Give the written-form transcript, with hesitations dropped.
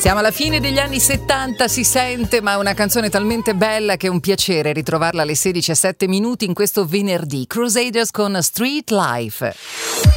Siamo alla fine degli anni 70, si sente, ma è una canzone talmente bella che è un piacere ritrovarla alle 16:07 in questo venerdì. Crusaders con Street Life.